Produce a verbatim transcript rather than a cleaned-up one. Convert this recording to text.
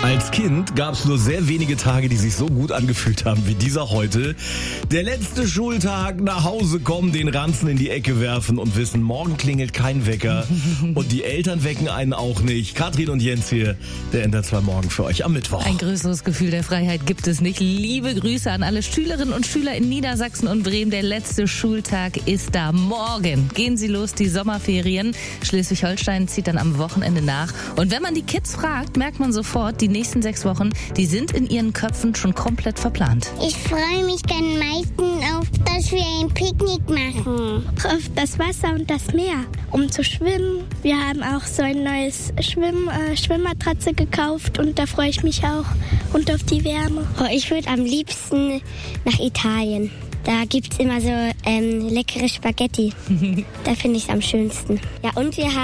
Als Kind gab es nur sehr wenige Tage, die sich so gut angefühlt haben wie dieser heute. Der letzte Schultag, nach Hause kommen, den Ranzen in die Ecke werfen und wissen, morgen klingelt kein Wecker und die Eltern wecken einen auch nicht. Katrin und Jens hier, der N D R zwei Morgen für euch am Mittwoch. Ein größeres Gefühl der Freiheit gibt es nicht. Liebe Grüße an alle Schülerinnen und Schüler in Niedersachsen und Bremen. Der letzte Schultag ist da. Morgen gehen sie los, die Sommerferien. Schleswig-Holstein zieht dann am Wochenende nach. Und wenn man die Kids fragt, merkt man sofort, die nächsten sechs Wochen, die sind in ihren Köpfen schon komplett verplant. Ich freue mich am meisten auf, dass wir ein Picknick machen. Auf das Wasser und das Meer, um zu schwimmen. Wir haben auch so ein neues Schwimm, äh, Schwimmmatratze gekauft und da freue ich mich auch. Und auf die Wärme. Oh, ich würde am liebsten nach Italien. Da gibt's immer so ähm, leckere Spaghetti. Da finde ich es am schönsten. Ja, und wir haben